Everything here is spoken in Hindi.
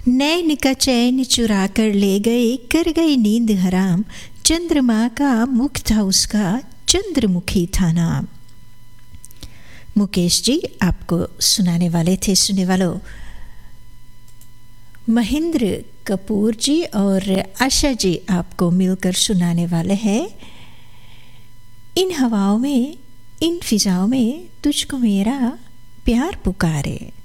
नैन का चैन चुरा कर ले गए, कर गई नींद हराम, चंद्रमा का मुख था उसका, चंद्रमुखी था नाम। मुकेश जी आपको सुनाने वाले थे। सुनने वालों, महेंद्र कपूर जी और आशा जी आपको मिलकर सुनाने वाले हैं इन हवाओं में, इन फिजाओं में तुझको मेरा प्यार पुकारे।